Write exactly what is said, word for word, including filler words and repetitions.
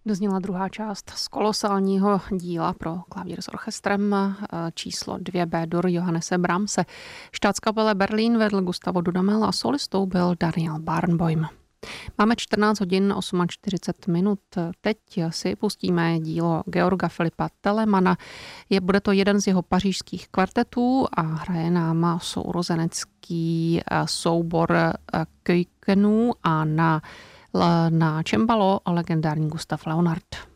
Dozněla druhá část z kolosálního díla pro klavír s orchestrem číslo dvě B-dur Johannese Brahmse. Staatskapelle Berlín vedl Gustavo Dudamel a solistou byl Daniel Barenboim. Máme čtrnáct hodin čtyřicet osm minut. Teď si pustíme dílo Georga Filipa Telemana. Je, bude to jeden z jeho pařížských kvartetů a hraje nám sourozenecký soubor Keukenů a na, na cembalo legendární Gustav Leonhardt.